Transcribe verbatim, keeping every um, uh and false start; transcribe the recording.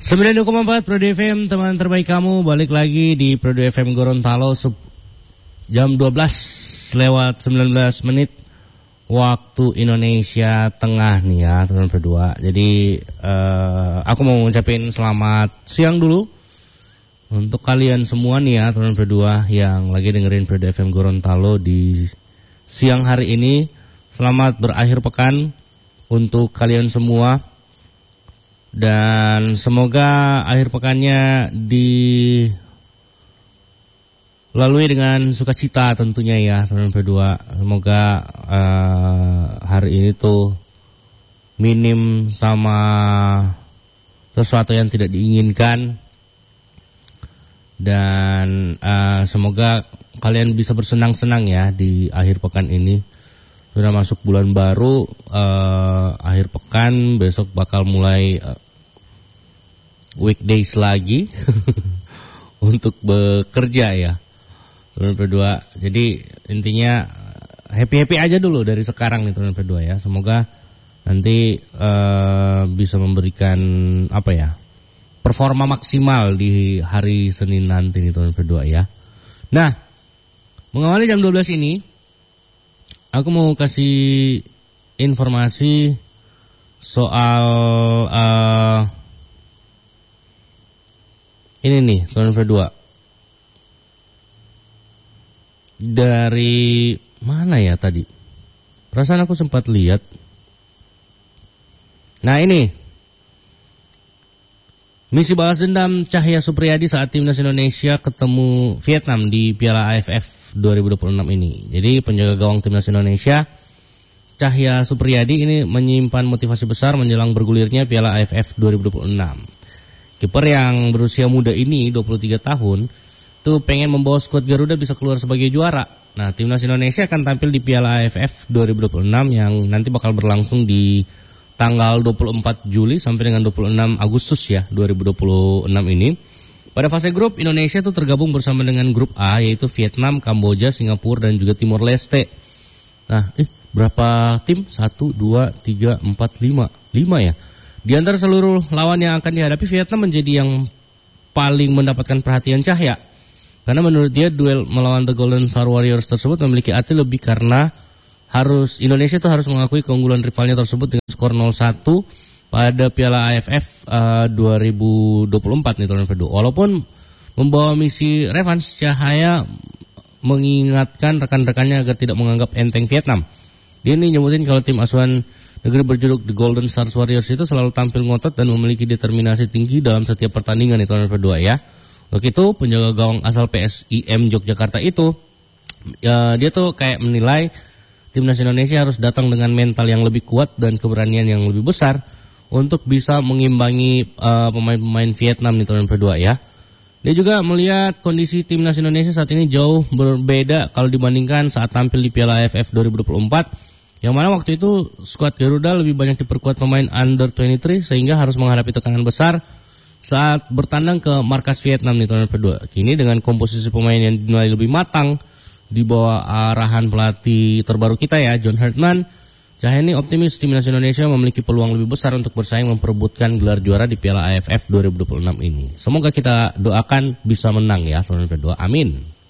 sembilan puluh koma empat Produk F M, teman terbaik kamu, balik lagi di Produk F M Gorontalo jam dua belas lewat sembilan belas menit waktu Indonesia Tengah nih ya, teman berdua. Jadi uh, aku mau ngucapin selamat siang dulu untuk kalian semua nih ya, teman berdua yang lagi dengerin Produk F M Gorontalo di siang hari ini. Selamat berakhir pekan untuk kalian semua. Dan semoga akhir pekannya dilalui dengan sukacita tentunya ya, teman-teman berdua. Semoga uh, hari ini tuh minim sama sesuatu yang tidak diinginkan. Dan uh, semoga kalian bisa bersenang-senang ya di akhir pekan ini. Sudah masuk bulan baru, uh, akhir pekan, besok bakal mulai uh, weekdays lagi untuk bekerja ya, teman berdua. Jadi intinya happy-happy aja dulu dari sekarang nih teman berdua ya. Semoga nanti uh, bisa memberikan apa ya, performa maksimal di hari Senin nanti nih teman berdua ya. Nah, mengawali jam dua belas ini, aku mau kasih informasi soal uh, ini nih, teman berdua. Dari mana ya tadi? Perasaan aku sempat lihat. Nah ini, misi balas dendam Cahya Supriyadi saat timnas Indonesia ketemu Vietnam di Piala A F F dua ribu dua puluh enam ini. Jadi penjaga gawang timnas Indonesia Cahya Supriyadi ini menyimpan motivasi besar menjelang bergulirnya Piala A F F dua ribu dua puluh enam. Kiper yang berusia muda ini dua puluh tiga tahun tuh pengen membawa skuad Garuda bisa keluar sebagai juara. Nah, timnas Indonesia akan tampil di Piala A F F dua ribu dua puluh enam yang nanti bakal berlangsung di tanggal dua puluh empat Juli sampai dengan dua puluh enam Agustus ya dua ribu dua puluh enam ini. Pada fase grup, Indonesia tuh tergabung bersama dengan grup A, yaitu Vietnam, Kamboja, Singapura, dan juga Timor Leste. Nah, eh, berapa tim? Satu, dua, tiga, empat, lima. Lima ya? Di antara seluruh lawan yang akan dihadapi, Vietnam menjadi yang paling mendapatkan perhatian Cahya. Karena menurut dia, duel melawan The Golden Star Warriors tersebut memiliki arti lebih karena harus Indonesia itu harus mengakui keunggulan rivalnya tersebut dengan skor nol satu pada Piala A F F uh, dua ribu dua puluh empat nih teman berdua. Walaupun membawa misi revanche, Cahaya mengingatkan rekan-rekannya agar tidak menganggap enteng Vietnam. Dia ini nyebutin kalau tim asuhan negeri berjuluk The Golden Star Warriors itu selalu tampil ngotot dan memiliki determinasi tinggi dalam setiap pertandingan nih teman berdua ya. Untuk itu penjaga gawang asal P S I M Yogyakarta itu ya, dia tuh kayak menilai timnas Indonesia harus datang dengan mental yang lebih kuat dan keberanian yang lebih besar untuk bisa mengimbangi uh, pemain-pemain Vietnam nih teman berdua ya. Dia juga melihat kondisi timnas Indonesia saat ini jauh berbeda kalau dibandingkan saat tampil di Piala A F F dua ribu dua puluh empat, yang mana waktu itu skuad Garuda lebih banyak diperkuat pemain under dua puluh tiga sehingga harus menghadapi tekanan besar saat bertandang ke markas Vietnam nih teman berdua. Kini dengan komposisi pemain yang dinilai lebih matang di bawah arahan pelatih terbaru kita ya, John Hartman, Cahaya ini optimis timnas Indonesia memiliki peluang lebih besar untuk bersaing memperebutkan gelar juara di Piala A F F dua ribu dua puluh enam ini. Semoga kita doakan bisa menang ya, teman berdua. Amin.